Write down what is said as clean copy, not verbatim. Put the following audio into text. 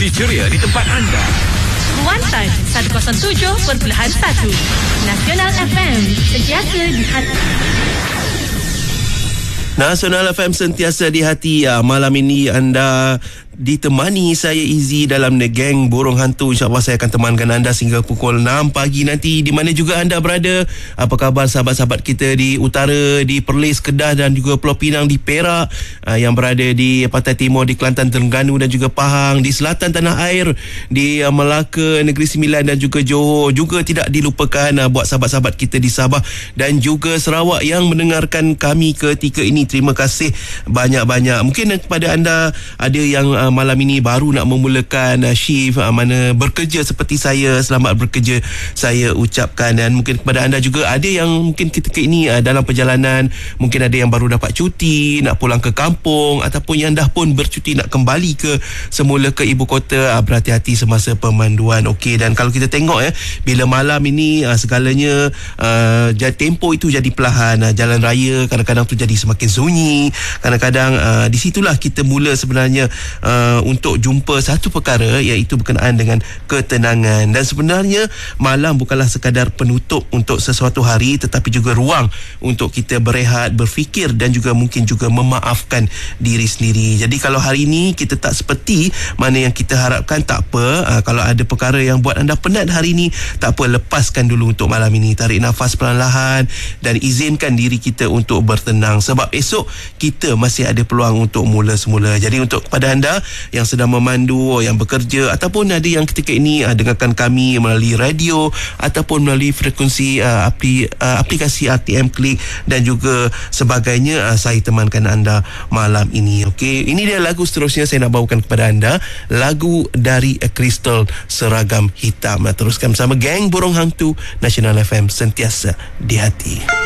Mesti ceria di tempat anda. Kuantan 107.1 Nasional FM, sentiasa di hati. Nasional FM sentiasa di hati. Malam ini anda ditemani saya Izzy dalam The Gang Burung Hantu. InsyaAllah saya akan temankan anda sehingga pukul 6 pagi nanti, di mana juga anda berada. Apa khabar sahabat-sahabat kita di utara, di Perlis, Kedah dan juga Pulau Pinang, di Perak, yang berada di Pantai Timur, di Kelantan, Terengganu dan juga Pahang, di selatan tanah air, di Melaka, Negeri Sembilan dan juga Johor. Juga tidak dilupakan buat sahabat-sahabat kita di Sabah dan juga Sarawak yang mendengarkan kami ketika ini. Terima kasih banyak-banyak. Mungkin kepada anda ada yang malam ini baru nak memulakan shift, mana bekerja seperti saya, selamat bekerja saya ucapkan. Dan mungkin kepada anda juga ada yang mungkin ketika ini dalam perjalanan, mungkin ada yang baru dapat cuti, nak pulang ke kampung, ataupun yang dah pun bercuti nak kembali ke semula ke ibu kota. Berhati-hati semasa pemanduan. Okey, dan kalau kita tengok bila malam ini segalanya tempo itu jadi perlahan. Jalan raya kadang-kadang tu jadi semakin sunyi. Kadang-kadang di situlah kita mula sebenarnya untuk jumpa satu perkara, iaitu berkenaan dengan ketenangan. Dan sebenarnya malam bukanlah sekadar penutup untuk sesuatu hari, tetapi juga ruang untuk kita berehat, berfikir dan juga mungkin juga memaafkan diri sendiri. Jadi kalau hari ini kita tak seperti mana yang kita harapkan, tak apa. Kalau ada perkara yang buat anda penat hari ini, tak apa, lepaskan dulu untuk malam ini. Tarik nafas perlahan-lahan dan izinkan diri kita untuk bertenang, sebab esok kita masih ada peluang untuk mula semula. Jadi untuk kepada anda yang sedang memandu, yang bekerja, ataupun ada yang ketika ini dengarkan kami melalui radio ataupun melalui frekuensi aplikasi RTM Klik dan juga sebagainya, saya temankan anda malam ini. Okey, ini dia lagu seterusnya saya nak bawakan kepada anda, lagu dari Crystal, Seragam Hitam. Teruskan bersama Gang Burung Hantu, Nasional FM sentiasa di hati.